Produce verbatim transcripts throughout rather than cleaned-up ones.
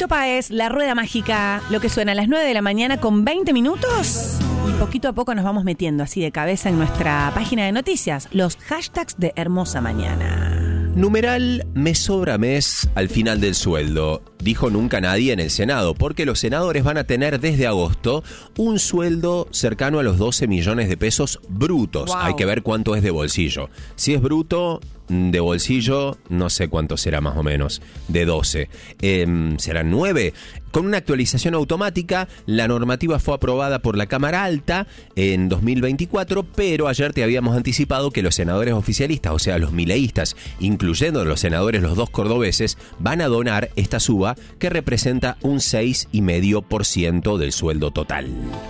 Fito Páez, La Rueda Mágica, lo que suena a las nueve de la mañana con veinte minutos. Y poquito a poco nos vamos metiendo así de cabeza en nuestra página de noticias, los hashtags de Hermosa Mañana. Numeral me sobra mes al final del sueldo, dijo nunca nadie en el Senado, porque los senadores van a tener desde agosto un sueldo cercano a los doce millones de pesos brutos. Wow. Hay que ver cuánto es de bolsillo. Si es bruto, de bolsillo, no sé cuánto será más o menos, de doce. Eh, ¿Serán nueve? Con una actualización automática, la normativa fue aprobada por la Cámara Alta en dos mil veinticuatro, pero ayer te habíamos anticipado que los senadores oficialistas, o sea, los mileístas, incluyendo los senadores los dos cordobeses, van a donar esta suba que representa un seis coma cinco por ciento del sueldo total.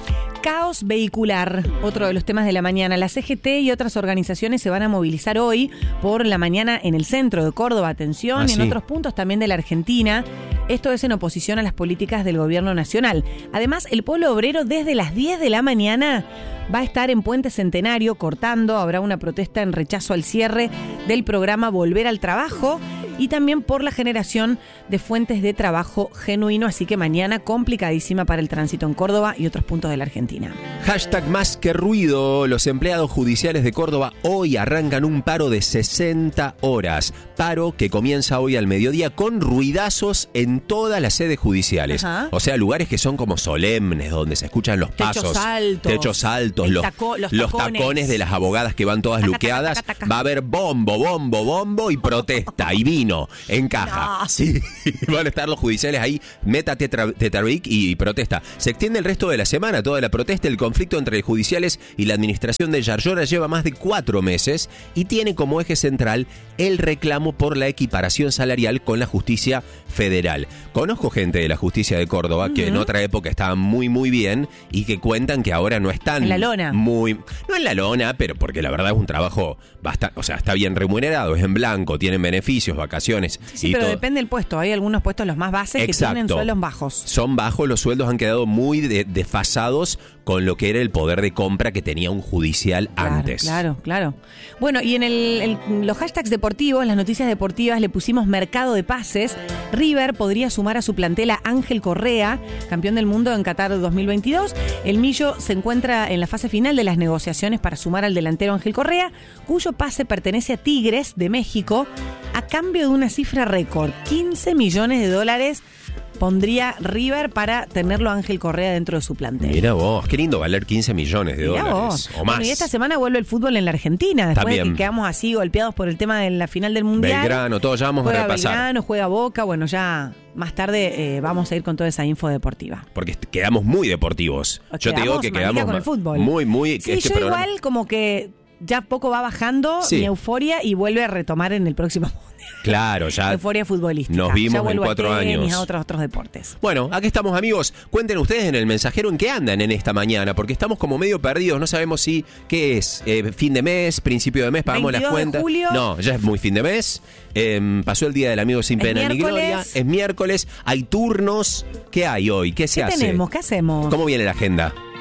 Caos vehicular, otro de los temas de la mañana. La C G T y otras organizaciones se van a movilizar hoy por la mañana en el centro de Córdoba, atención, ah, y en sí. otros puntos también de la Argentina. Esto es en oposición a las políticas del gobierno nacional. Además, el pueblo obrero desde las diez de la mañana va a estar en Puente Centenario cortando. Habrá una protesta en rechazo al cierre del programa Volver al Trabajo y también por la generación de fuentes de trabajo genuino. Así que mañana complicadísima para el tránsito en Córdoba y otros puntos de la Argentina. Hashtag más que ruido. Los empleados judiciales de Córdoba hoy arrancan un paro de sesenta horas. Paro que comienza hoy al mediodía con ruidazos en todas las sedes judiciales. Ajá. O sea, lugares que son como solemnes, donde se escuchan los pasos. Techos altos. Techos altos. El Los, taco- los los tacones. tacones de las abogadas que van todas Taca, luqueadas. taca, taca, taca. Va a haber bombo, bombo, bombo y protesta. Y vino en caja. No. Sí, van a estar los judiciales ahí. Meta tetra, tetrabric y protesta. Se extiende el resto de la semana toda la protesta. El conflicto entre judiciales y la administración de Yarlora lleva más de cuatro meses y tiene como eje central el reclamo por la equiparación salarial con la justicia federal. Conozco gente de la justicia de Córdoba uh-huh. que en otra época estaban muy muy bien y que cuentan que ahora no están en la lona. Muy, no en la lona, pero porque la verdad es un trabajo bastante, o sea, está bien remunerado, es en blanco, tienen beneficios, vacaciones. Sí, y pero todo. Depende del puesto. Hay algunos puestos los más bases Exacto. que tienen sueldos bajos. Son bajos, los sueldos han quedado muy de, desfasados con lo que era el poder de compra que tenía un judicial claro, antes. Claro, claro. Bueno, y en el, el, los hashtags deportivos, las noticias deportivas, le pusimos mercado de pases. River podría sumar a su plantel a Ángel Correa, campeón del mundo en Qatar dos mil veintidós. El Millo se encuentra en la fase final de las negociaciones para sumar al delantero Ángel Correa, cuyo pase pertenece a Tigres de México, a cambio de una cifra récord, quince millones de dólares. Pondría River para tenerlo a Ángel Correa dentro de su plantel. Mira vos, qué lindo valer quince millones de Mirá dólares vos. o más. Bueno, y esta semana vuelve el fútbol en la Argentina, después También. de que quedamos así golpeados por el tema de la final del Mundial. Belgrano, todo, ya vamos juega a repasar. Belgrano, juega Boca, bueno, ya más tarde eh, vamos a ir con toda esa info deportiva. Porque quedamos muy deportivos. Yo te digo que manija quedamos con el fútbol. muy, muy... Sí, este yo programa... igual como que ya poco va bajando Sí. mi euforia y vuelve a retomar en el próximo Mundial. Claro, ya Euforia futbolística. nos vimos ya en vuelvo cuatro a tenis, años. a otros, otros deportes. Bueno, aquí estamos, amigos. Cuenten ustedes en el mensajero en qué andan en esta mañana, porque estamos como medio perdidos. No sabemos si, ¿qué es? Eh, ¿Fin de mes? ¿Principio de mes? ¿Pagamos las veintidós de cuentas? julio. No, ya es muy fin de mes. Eh, pasó el Día del Amigo sin Es pena ni miércoles. gloria. Es miércoles. Hay turnos. ¿Qué hay hoy? ¿Qué se ¿Qué hace? tenemos? ¿Qué hacemos? ¿Cómo viene la agenda?